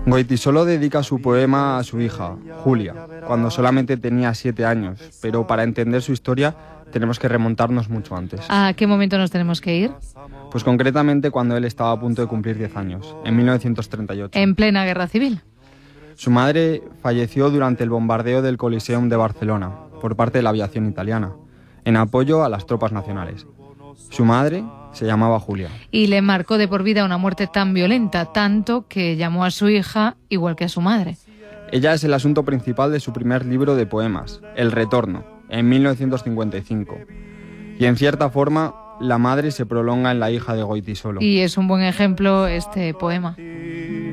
Goytisolo dedica su poema a su hija, Julia, cuando solamente tenía 7 años, pero para entender su historia tenemos que remontarnos mucho antes. ¿A qué momento nos tenemos que ir? Pues concretamente cuando él estaba a punto de cumplir 10 años, en 1938. En plena guerra civil. Su madre falleció durante el bombardeo del Coliseum de Barcelona por parte de la aviación italiana, en apoyo a las tropas nacionales. Su madre se llamaba Julia. Y le marcó de por vida una muerte tan violenta, tanto que llamó a su hija igual que a su madre. Ella es el asunto principal de su primer libro de poemas, El Retorno, en 1955. Y en cierta forma, la madre se prolonga en la hija de Goytisolo. Y es un buen ejemplo este poema.